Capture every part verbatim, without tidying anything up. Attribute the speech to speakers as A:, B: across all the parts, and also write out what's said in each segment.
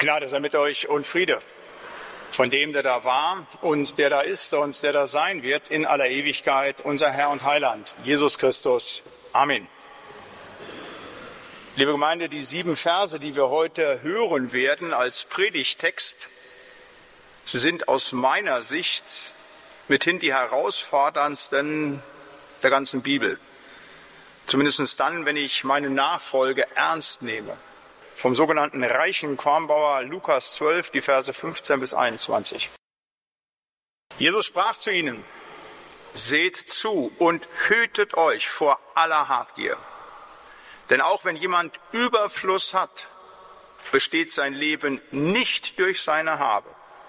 A: Gnade sei mit euch und Friede von dem, der da war und der da ist und der da sein wird in aller Ewigkeit, unser Herr und Heiland, Jesus Christus. Amen. Liebe Gemeinde, die sieben Verse, die wir heute hören werden als Predigttext, sie sind aus meiner Sicht mithin die herausforderndsten der ganzen Bibel. Zumindest dann, wenn ich meine Nachfolge ernst nehme. Vom sogenannten reichen Kornbauer Lukas zwölf, die Verse fünfzehn bis einundzwanzig. Jesus sprach zu ihnen: Seht zu und hütet euch vor aller Habgier. Denn auch wenn jemand Überfluss hat, besteht sein Leben nicht durch seine Habe.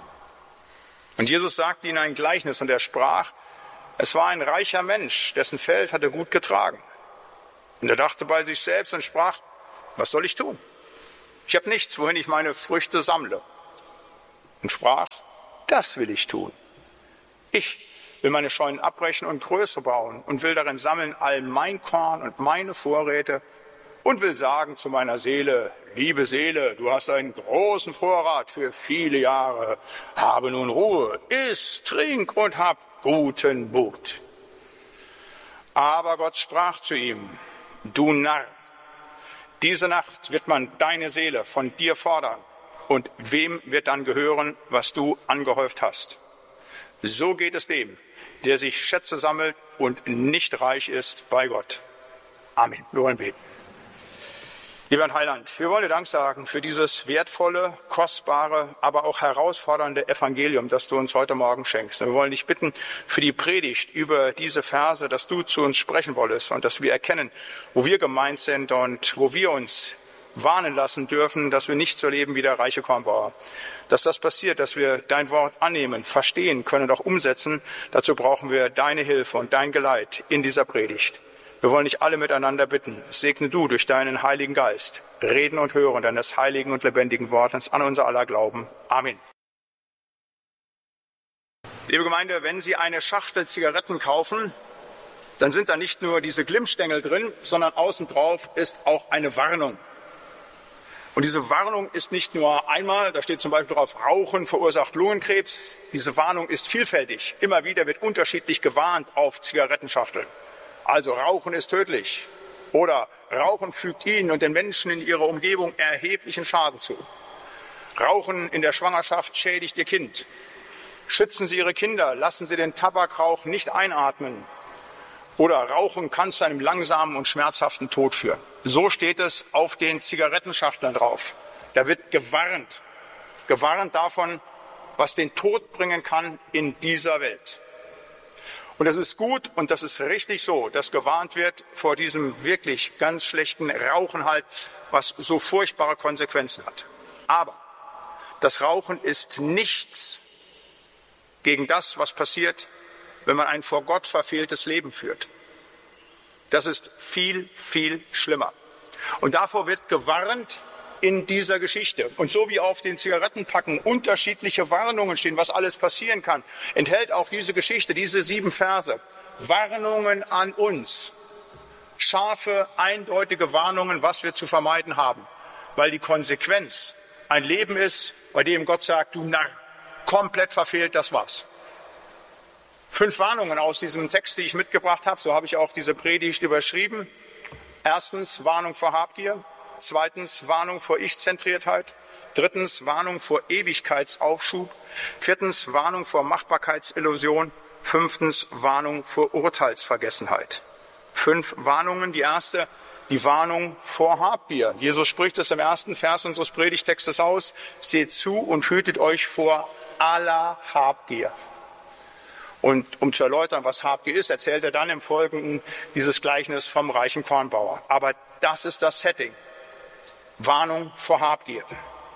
A: Und Jesus sagte ihnen ein Gleichnis und er sprach: Es war ein reicher Mensch, dessen Feld hatte gut getragen. Und er dachte bei sich selbst und sprach: Was soll ich tun? Ich habe nichts, wohin ich meine Früchte sammle. Und sprach: Das will ich tun. Ich will meine Scheunen abbrechen und größer bauen und will darin sammeln all mein Korn und meine Vorräte und will sagen zu meiner Seele: Liebe Seele, du hast einen großen Vorrat für viele Jahre. Habe nun Ruhe, iss, trink und hab guten Mut. Aber Gott sprach zu ihm: Du Narr, diese Nacht wird man deine Seele von dir fordern. Und wem wird dann gehören, was du angehäuft hast? So geht es dem, der sich Schätze sammelt und nicht reich ist bei Gott. Amen. Wir wollen beten. Lieber Heiland, wir wollen dir Dank sagen für dieses wertvolle, kostbare, aber auch herausfordernde Evangelium, das du uns heute Morgen schenkst. Und wir wollen dich bitten für die Predigt über diese Verse, dass du zu uns sprechen wolltest und dass wir erkennen, wo wir gemeint sind und wo wir uns warnen lassen dürfen, dass wir nicht so leben wie der reiche Kornbauer. Dass das passiert, dass wir dein Wort annehmen, verstehen können und auch umsetzen, dazu brauchen wir deine Hilfe und dein Geleit in dieser Predigt. Wir wollen dich alle miteinander bitten, segne du durch deinen Heiligen Geist, Reden und Hören deines heiligen und lebendigen Wortes an unser aller Glauben. Amen. Liebe Gemeinde, wenn Sie eine Schachtel Zigaretten kaufen, dann sind da nicht nur diese Glimmstängel drin, sondern außen drauf ist auch eine Warnung. Und diese Warnung ist nicht nur einmal, da steht zum Beispiel drauf: Rauchen verursacht Lungenkrebs. Diese Warnung ist vielfältig. Immer wieder wird unterschiedlich gewarnt auf Zigarettenschachteln. Also Rauchen ist tödlich oder Rauchen fügt Ihnen und den Menschen in Ihrer Umgebung erheblichen Schaden zu. Rauchen in der Schwangerschaft schädigt Ihr Kind. Schützen Sie Ihre Kinder, lassen Sie den Tabakrauch nicht einatmen. Oder Rauchen kann zu einem langsamen und schmerzhaften Tod führen. So steht es auf den Zigarettenschachteln drauf. Da wird gewarnt, gewarnt davon, was den Tod bringen kann in dieser Welt. Und das ist gut und das ist richtig so, dass gewarnt wird vor diesem wirklich ganz schlechten Rauchen halt, was so furchtbare Konsequenzen hat. Aber das Rauchen ist nichts gegen das, was passiert, wenn man ein vor Gott verfehltes Leben führt. Das ist viel, viel schlimmer. Und davor wird gewarnt in dieser Geschichte. Und so wie auf den Zigarettenpacken unterschiedliche Warnungen stehen, was alles passieren kann, enthält auch diese Geschichte, diese sieben Verse, Warnungen an uns. Scharfe, eindeutige Warnungen, was wir zu vermeiden haben. Weil die Konsequenz ein Leben ist, bei dem Gott sagt: Du Narr, komplett verfehlt, das war's. Fünf Warnungen aus diesem Text, die ich mitgebracht habe, so habe ich auch diese Predigt überschrieben. Erstens, Warnung vor Habgier. Zweitens, Warnung vor Ich-Zentriertheit. Drittens, Warnung vor Ewigkeitsaufschub. Viertens, Warnung vor Machbarkeitsillusion. Fünftens, Warnung vor Urteilsvergessenheit. Fünf Warnungen. Die erste, die Warnung vor Habgier. Jesus spricht es im ersten Vers unseres Predigtextes aus: Seht zu und hütet euch vor aller Habgier. Und um zu erläutern, was Habgier ist, erzählt er dann im Folgenden dieses Gleichnis vom reichen Kornbauer. Aber das ist das Setting. Warnung vor Habgier.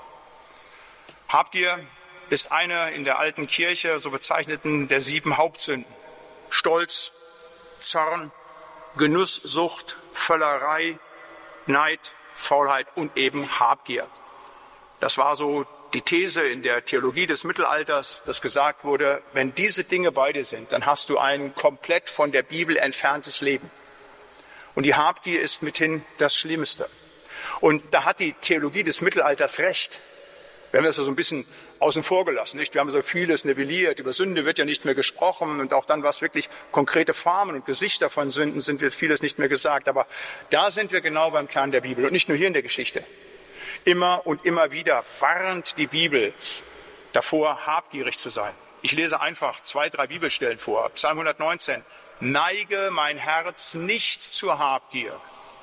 A: Habgier ist eine in der alten Kirche so bezeichneten der sieben Hauptsünden. Stolz, Zorn, Genusssucht, Völlerei, Neid, Faulheit und eben Habgier. Das war so die These in der Theologie des Mittelalters, dass gesagt wurde, wenn diese Dinge bei dir sind, dann hast du ein komplett von der Bibel entferntes Leben. Und die Habgier ist mithin das Schlimmste. Und da hat die Theologie des Mittelalters recht. Wir haben das so ein bisschen außen vor gelassen, nicht? Wir haben so vieles nivelliert. Über Sünde wird ja nicht mehr gesprochen und auch dann, was wirklich konkrete Formen und Gesichter von Sünden sind, wird vieles nicht mehr gesagt. Aber da sind wir genau beim Kern der Bibel und nicht nur hier in der Geschichte. Immer und immer wieder warnt die Bibel davor, habgierig zu sein. Ich lese einfach zwei, drei Bibelstellen vor. Psalm hundertneunzehn. Neige mein Herz nicht zur Habgier.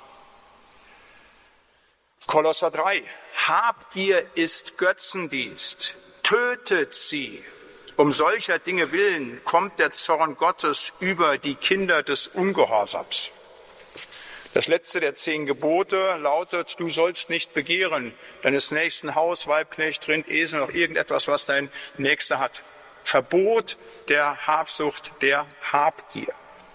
A: Kolosser drei. Habgier ist Götzendienst. Tötet sie. Um solcher Dinge willen kommt der Zorn Gottes über die Kinder des Ungehorsams. Das letzte der zehn Gebote lautet, du sollst nicht begehren deines nächsten Haus, Weibknecht, Rind, Esel, noch irgendetwas, was dein Nächster hat. Verbot der Habsucht, der Habgier.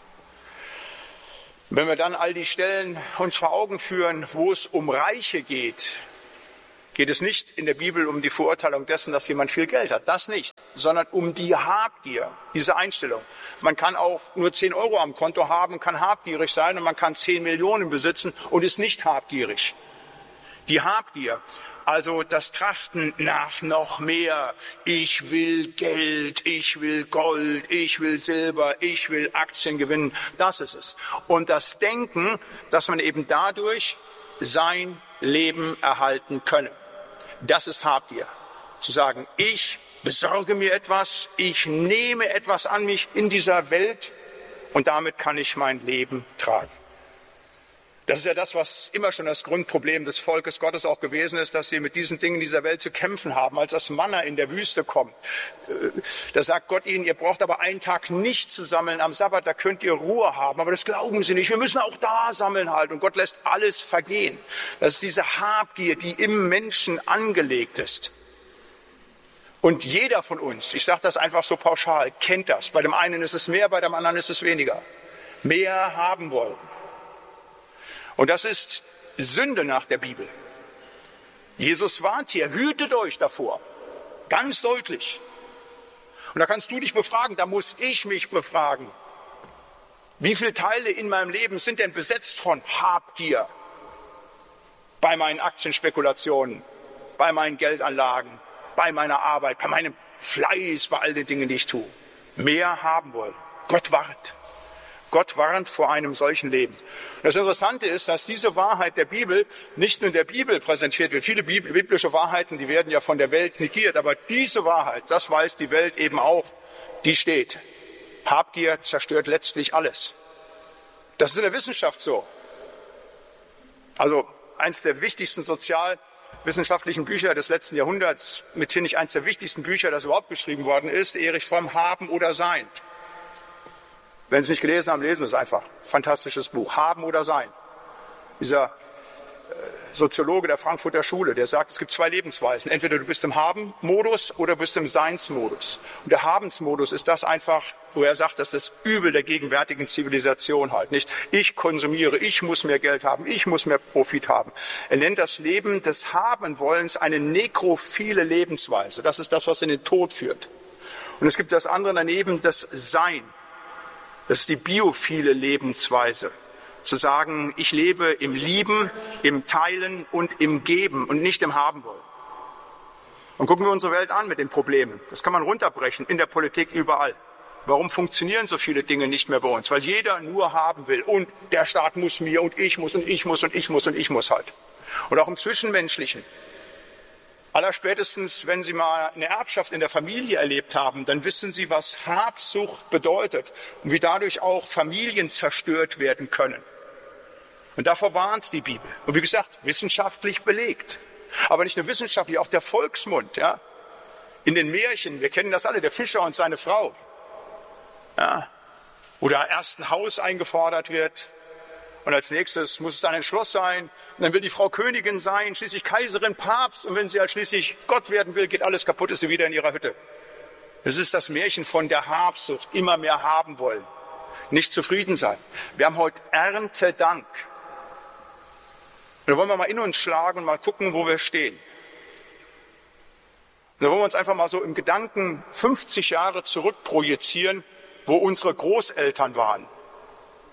A: Wenn wir dann all die Stellen uns vor Augen führen, wo es um Reiche geht, geht es nicht in der Bibel um die Verurteilung dessen, dass jemand viel Geld hat. Das nicht, sondern um die Habgier, diese Einstellung. Man kann auch nur zehn Euro am Konto haben, kann habgierig sein und man kann zehn Millionen besitzen und ist nicht habgierig. Die Habgier, also das Trachten nach noch mehr. Ich will Geld, ich will Gold, ich will Silber, ich will Aktien gewinnen. Das ist es. Und das Denken, dass man eben dadurch sein Leben erhalten könne. Das ist Habgier. Zu sagen, ich besorge mir etwas, ich nehme etwas an mich in dieser Welt und damit kann ich mein Leben tragen. Das ist ja das, was immer schon das Grundproblem des Volkes Gottes auch gewesen ist, dass sie mit diesen Dingen dieser Welt zu kämpfen haben. Als das Manna in der Wüste kommt, da sagt Gott ihnen, ihr braucht aber einen Tag nicht zu sammeln am Sabbat, da könnt ihr Ruhe haben. Aber das glauben sie nicht, wir müssen auch da sammeln halt. Und Gott lässt alles vergehen. Das ist diese Habgier, die im Menschen angelegt ist. Und jeder von uns, ich sage das einfach so pauschal, kennt das. Bei dem einen ist es mehr, bei dem anderen ist es weniger. Mehr haben wollen. Und das ist Sünde nach der Bibel. Jesus warnt hier, hütet euch davor. Ganz deutlich. Und da kannst du dich befragen, da muss ich mich befragen. Wie viele Teile in meinem Leben sind denn besetzt von Habgier? Bei meinen Aktienspekulationen, bei meinen Geldanlagen, bei meiner Arbeit, bei meinem Fleiß, bei all den Dingen, die ich tue. Mehr haben wollen. Gott warnt. Gott warnt vor einem solchen Leben. Das Interessante ist, dass diese Wahrheit der Bibel nicht nur in der Bibel präsentiert wird. Viele biblische Wahrheiten, die werden ja von der Welt negiert. Aber diese Wahrheit, das weiß die Welt eben auch, die steht. Habgier zerstört letztlich alles. Das ist in der Wissenschaft so. Also eins der wichtigsten sozialwissenschaftlichen Bücher des letzten Jahrhunderts, mithin nicht eins der wichtigsten Bücher, das überhaupt geschrieben worden ist, Erich Fromm, Haben oder Sein. Wenn Sie es nicht gelesen haben, lesen Sie es einfach. Fantastisches Buch. Haben oder Sein. Dieser Soziologe der Frankfurter Schule, der sagt, es gibt zwei Lebensweisen. Entweder du bist im Haben-Modus oder du bist im Seins-Modus. Und der Habens-Modus ist das einfach, wo er sagt, das ist das Übel der gegenwärtigen Zivilisation halt. Nicht ich konsumiere, ich muss mehr Geld haben, ich muss mehr Profit haben. Er nennt das Leben des Haben-Wollens eine nekrophile Lebensweise. Das ist das, was in den Tod führt. Und es gibt das andere daneben, das Sein. Das ist die biophile Lebensweise. Zu sagen, ich lebe im Lieben, im Teilen und im Geben und nicht im Haben wollen. Und gucken wir unsere Welt an mit den Problemen. Das kann man runterbrechen, in der Politik, überall. Warum funktionieren so viele Dinge nicht mehr bei uns? Weil jeder nur haben will. Und der Staat muss mir und ich muss und ich muss und ich muss und ich muss halt. Und auch im Zwischenmenschlichen. Allerspätestens, wenn Sie mal eine Erbschaft in der Familie erlebt haben, dann wissen Sie, was Habsucht bedeutet und wie dadurch auch Familien zerstört werden können. Und davor warnt die Bibel. Und wie gesagt, wissenschaftlich belegt. Aber nicht nur wissenschaftlich, auch der Volksmund. Ja? In den Märchen, wir kennen das alle, der Fischer und seine Frau. Ja? Wo da erst ein Haus eingefordert wird. Und als nächstes muss es dann ein Schloss sein. Und dann will die Frau Königin sein, schließlich Kaiserin, Papst. Und wenn sie halt schließlich Gott werden will, geht alles kaputt, ist sie wieder in ihrer Hütte. Es ist das Märchen von der Habsucht, immer mehr haben wollen, nicht zufrieden sein. Wir haben heute Erntedank. Und da wollen wir mal in uns schlagen und mal gucken, wo wir stehen. Und da wollen wir uns einfach mal so im Gedanken fünfzig Jahre zurück projizieren, wo unsere Großeltern waren.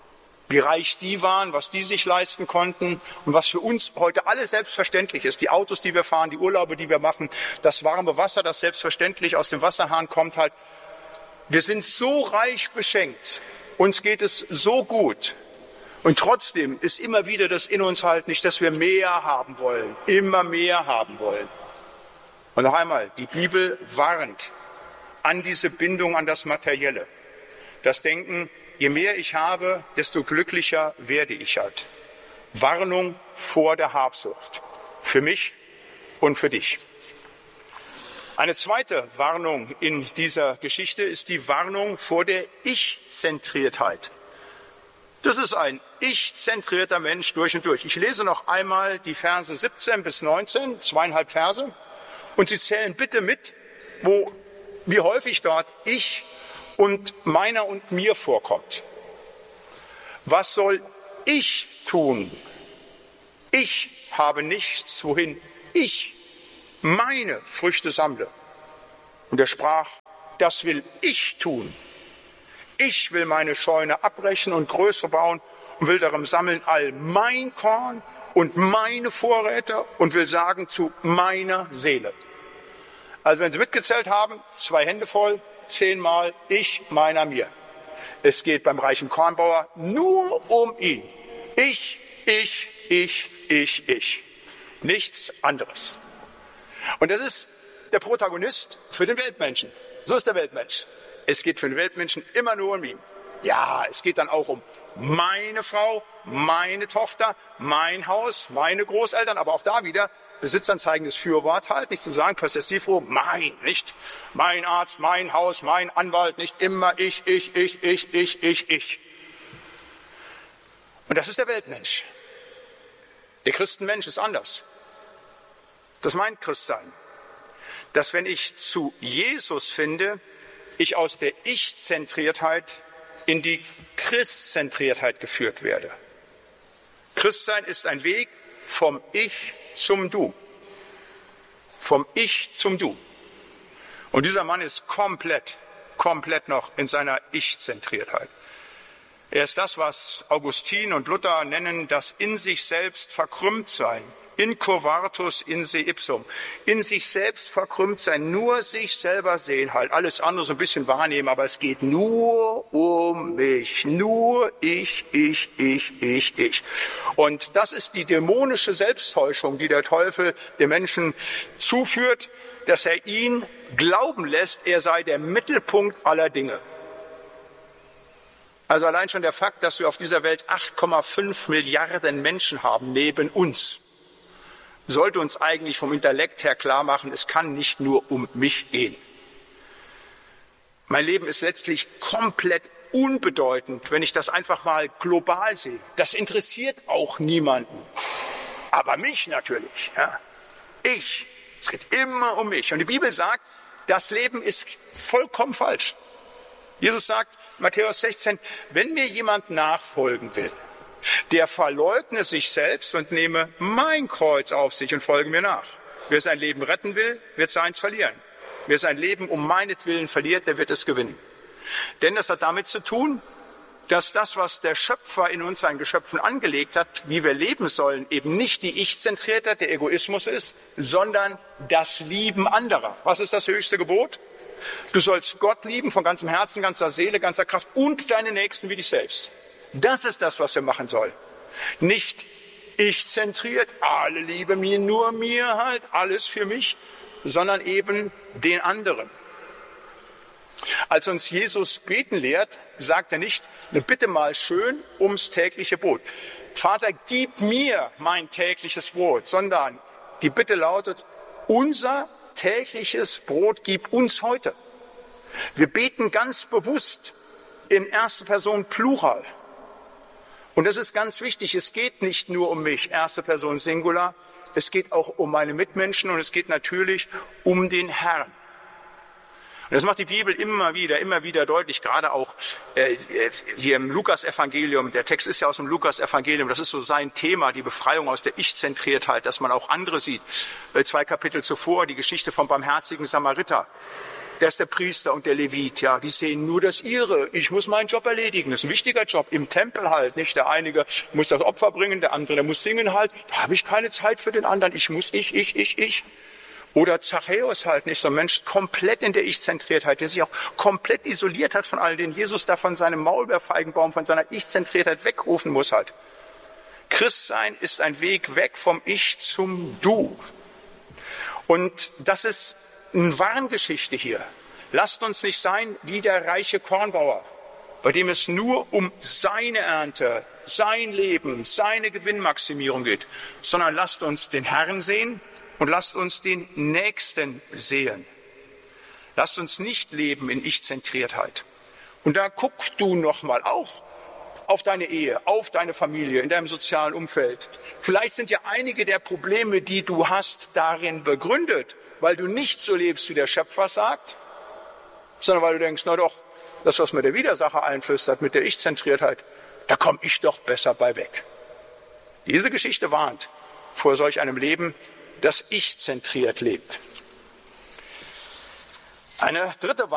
A: wie reich die waren, was die sich leisten konnten und was für uns heute alles selbstverständlich ist. Die Autos, die wir fahren, die Urlaube, die wir machen, das warme Wasser, das selbstverständlich aus dem Wasserhahn kommt halt. Wir sind so reich beschenkt, uns geht es so gut. Und trotzdem ist immer wieder das in uns halt nicht, dass wir mehr haben wollen, immer mehr haben wollen. Und noch einmal, die Bibel warnt an diese Bindung an das Materielle. Das Denken, je mehr ich habe, desto glücklicher werde ich halt. Warnung vor der Habsucht. Für mich und für dich. Eine zweite Warnung in dieser Geschichte ist die Warnung vor der Ich-Zentriertheit. Das ist ein ich-zentrierter Mensch durch und durch. Ich lese noch einmal die Verse siebzehn bis neunzehn, zweieinhalb Verse. Und Sie zählen bitte mit, wo, wie häufig dort ich und meiner und mir vorkommt. Was soll ich tun? Ich habe nichts, wohin ich meine Früchte sammle. Und er sprach, das will ich tun. Ich will meine Scheune abbrechen und größer bauen und will darin sammeln all mein Korn und meine Vorräte und will sagen zu meiner Seele. Also wenn Sie mitgezählt haben, zwei Hände voll, zehnmal ich, meiner, mir. Es geht beim reichen Kornbauer nur um ihn. Ich, ich, ich, ich, ich. Nichts anderes. Und das ist der Protagonist für den Weltmenschen. So ist der Weltmensch. Es geht für den Weltmenschen immer nur um ihn. Ja, es geht dann auch um meine Frau, meine Tochter, mein Haus, meine Großeltern, aber auch da wieder besitzanzeigendes Fürwort halt, nicht zu sagen, Possessivro, mein, nicht mein Arzt, mein Haus, mein Anwalt, nicht immer ich, ich, ich, ich, ich, ich, ich. Und das ist der Weltmensch. Der Christenmensch ist anders. Das meint Christsein. Dass wenn ich zu Jesus finde, ich aus der Ich-Zentriertheit in die Christzentriertheit geführt werde. Christsein ist ein Weg vom Ich zum Du. Vom Ich zum Du. Und dieser Mann ist komplett, komplett noch in seiner Ich-Zentriertheit. Er ist das, was Augustin und Luther nennen, das in sich selbst verkrümmt sein. Incurvatus in se ipsum. In sich selbst verkrümmt sein, nur sich selber sehen halt. Alles andere so ein bisschen wahrnehmen, aber es geht nur um mich. Nur ich, ich, ich, ich, ich. Und das ist die dämonische Selbsttäuschung, die der Teufel dem Menschen zuführt, dass er ihn glauben lässt, er sei der Mittelpunkt aller Dinge. Also allein schon der Fakt, dass wir auf dieser Welt acht Komma fünf Milliarden Menschen haben neben uns, sollte uns eigentlich vom Intellekt her klar machen, es kann nicht nur um mich gehen. Mein Leben ist letztlich komplett unbedeutend, wenn ich das einfach mal global sehe. Das interessiert auch niemanden. Aber mich natürlich. Ja. Ich. Es geht immer um mich. Und die Bibel sagt, das Leben ist vollkommen falsch. Jesus sagt, Matthäus sechzehn, wenn mir jemand nachfolgen will, der verleugne sich selbst und nehme mein Kreuz auf sich und folge mir nach. Wer sein Leben retten will, wird seins verlieren. Wer sein Leben um meinetwillen verliert, der wird es gewinnen. Denn das hat damit zu tun, dass das, was der Schöpfer in uns seinen Geschöpfen angelegt hat, wie wir leben sollen, eben nicht die Ich-Zentriertheit, der Egoismus ist, sondern das Lieben anderer. Was ist das höchste Gebot? Du sollst Gott lieben von ganzem Herzen, ganzer Seele, ganzer Kraft und deine Nächsten wie dich selbst. Das ist das, was wir machen sollen. Nicht ich-zentriert, alle Liebe mir, nur mir halt, alles für mich, sondern eben den anderen. Als uns Jesus beten lehrt, sagt er nicht, ne, bitte mal schön ums tägliche Brot. Vater, gib mir mein tägliches Brot, sondern die Bitte lautet, unser tägliches Brot gib uns heute. Wir beten ganz bewusst in erster Person Plural. Und das ist ganz wichtig, es geht nicht nur um mich, erste Person Singular, es geht auch um meine Mitmenschen und es geht natürlich um den Herrn. Und das macht die Bibel immer wieder, immer wieder deutlich, gerade auch äh, hier im Lukas-Evangelium. Der Text ist ja aus dem Lukas-Evangelium, das ist so sein Thema, die Befreiung aus der Ich-Zentriertheit, dass man auch andere sieht. Äh, zwei Kapitel zuvor, die Geschichte vom barmherzigen Samariter. der ist der Priester und der Levit, ja, die sehen nur das ihre. Ich muss meinen Job erledigen, das ist ein wichtiger Job, im Tempel halt, nicht? Der eine muss das Opfer bringen, der andere, der muss singen halt, da habe ich keine Zeit für den anderen, ich muss ich, ich, ich, ich. Oder Zachäus halt, nicht? So ein Mensch komplett in der Ich-Zentriertheit, der sich auch komplett isoliert hat von all den Jesus da von seinem Maulbeerfeigenbaum, von seiner Ich-Zentriertheit wegrufen muss halt. Christsein ist ein Weg weg vom Ich zum Du. Und das ist eine Warngeschichte hier. Lasst uns nicht sein wie der reiche Kornbauer, bei dem es nur um seine Ernte, sein Leben, seine Gewinnmaximierung geht, sondern lasst uns den Herrn sehen und lasst uns den Nächsten sehen. Lasst uns nicht leben in Ich-Zentriertheit. Und da guck du noch mal auch auf deine Ehe, auf deine Familie, in deinem sozialen Umfeld. Vielleicht sind ja einige der Probleme, die du hast, darin begründet, weil du nicht so lebst, wie der Schöpfer sagt, sondern weil du denkst, na doch, das, was mir der Widersacher einflüstert mit der Ich-Zentriertheit, da komme ich doch besser bei weg. Diese Geschichte warnt vor solch einem Leben, das Ich-zentriert lebt. Eine dritte